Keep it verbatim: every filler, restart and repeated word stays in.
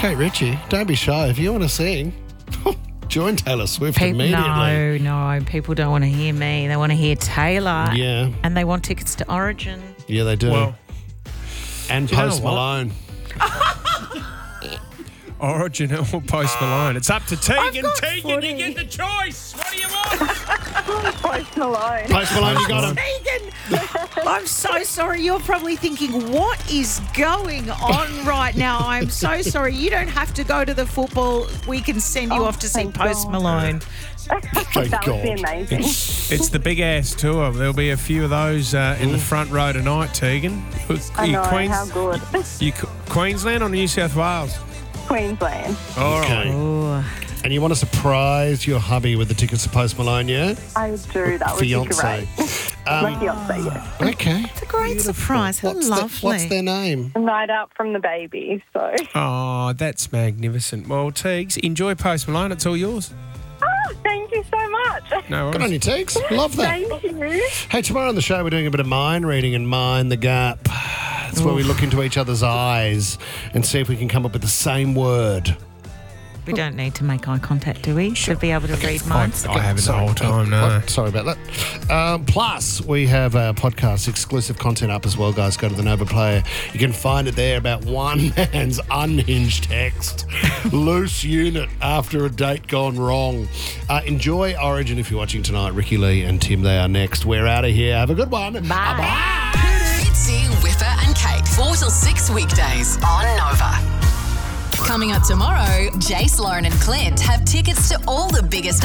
Kate Ritchie, don't be shy. If you want to sing, join Taylor Swift People, immediately. no, no. People don't want to hear me. They want to hear Taylor. Yeah. And they want tickets to Origin. Yeah, they do. Well, and you know Post what? Malone. Origin or Post Malone. It's up to Tegan. got Tegan, forty. you get the choice. What do you want? Post Malone. Post Malone, you got him. Tegan, I'm so sorry. You're probably thinking, what is going on right now? I'm so sorry. You don't have to go to the football. We can send you Oh, off to see thank Post God. Malone. Thank that would be God. amazing. It's the big ass tour. There'll be a few of those uh, in the front row tonight, Tegan. I You know, Queens- how good. You Qu- Queensland or New South Wales? Queensland. All right. Okay. Oh, And you want to surprise your hubby with the tickets to Post Malone, yeah? I do. That would Fiance. be great. My fiance, yes. Okay. it's a great surprise. How What's, lovely. the, what's their name? Night out from the baby, so. Oh, that's magnificent. Well, Teagues, enjoy Post Malone. It's all yours. Oh, thank you so much. No Good on worries. you, Tex. Love that. Thank you. Hey, tomorrow on the show, we're doing a bit of mind reading and mind the gap. That's where we look into each other's eyes and see if we can come up with the same word. We don't need to make eye contact, do we? Should be able to read minds. I haven't the Sorry. whole time, no. What? Sorry about that. Um, plus, we have our podcast exclusive content up as well, guys. Go to the Nova Player. You can find it there about one man's unhinged text. Loose unit after a date gone wrong. Uh, enjoy Origin if you're watching tonight. Ricky Lee and Tim, they are next. We're out of here. Have a good one. Bye. Bye. Fitzy, Whipper and Kate. four till six weekdays on Nova. Coming up tomorrow, Jace, Lauren and Clint have tickets to all the biggest